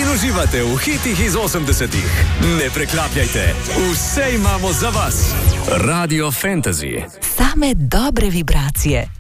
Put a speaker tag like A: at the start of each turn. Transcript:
A: in uživate v hitih iz 80-ih. Ne preklapljajte, vse imamo za vas. Radio Fantasy.
B: Same dobre vibracije.